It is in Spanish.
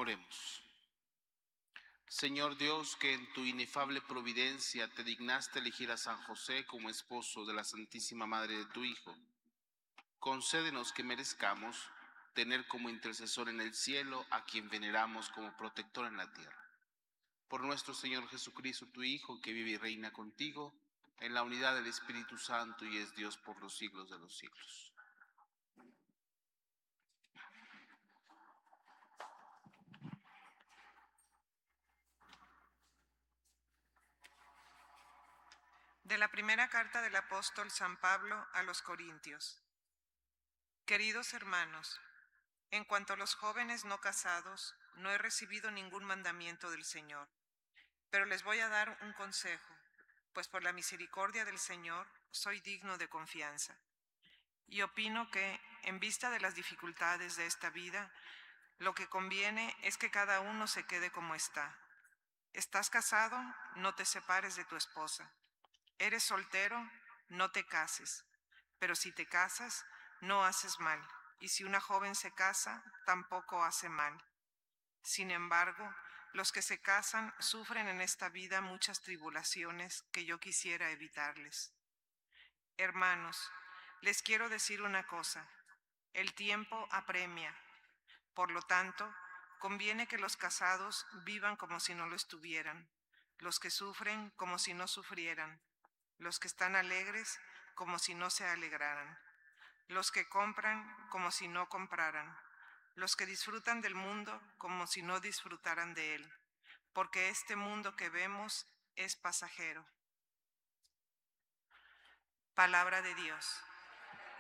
Oremos. Señor Dios, que en tu inefable providencia te dignaste elegir a San José como esposo de la Santísima Madre de tu Hijo, concédenos que merezcamos tener como intercesor en el cielo a quien veneramos como protector en la tierra. Por nuestro Señor Jesucristo, tu Hijo, que vive y reina contigo, en la unidad del Espíritu Santo y es Dios por los siglos de los siglos. De la primera carta del apóstol San Pablo a los Corintios. Queridos hermanos, en cuanto a los jóvenes no casados, no he recibido ningún mandamiento del Señor, pero les voy a dar un consejo, pues por la misericordia del Señor soy digno de confianza. Y opino que, en vista de las dificultades de esta vida, lo que conviene es que cada uno se quede como está. ¿Estás casado? No te separes de tu esposa. ¿Eres soltero? No te cases. Pero si te casas, no haces mal. Y si una joven se casa, tampoco hace mal. Sin embargo, los que se casan sufren en esta vida muchas tribulaciones que yo quisiera evitarles. Hermanos, les quiero decir una cosa. El tiempo apremia. Por lo tanto, conviene que los casados vivan como si no lo estuvieran, los que sufren como si no sufrieran, los que están alegres como si no se alegraran, los que compran como si no compraran, los que disfrutan del mundo como si no disfrutaran de él, porque este mundo que vemos es pasajero. Palabra de Dios.